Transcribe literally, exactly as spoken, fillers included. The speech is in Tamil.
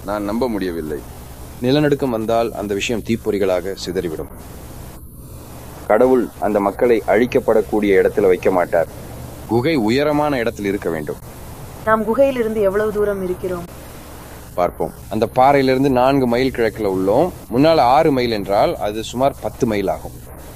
நான் நம்ப முடியவில்லை. நிலநடுக்கம் வந்தால் அந்த விஷயம் தீப்பொறிகளாக சிதறிவிடும். கடவுள் அந்த மக்களை அழிக்கப்படக்கூடிய இடத்துல வைக்க மாட்டார். குகை உயரமான இடத்தில் இருக்க வேண்டும். நாம் குகையிலிருந்து எவ்வளவு தூரம் இருக்கிறோம் பார்ப்போம். அந்த பாறையிலிருந்து நான்கு மைல் கிழக்குல உள்ளோம். முன்னால ஆறு மைல் என்றால் அது சுமார் பத்து மைல் ஆகும்.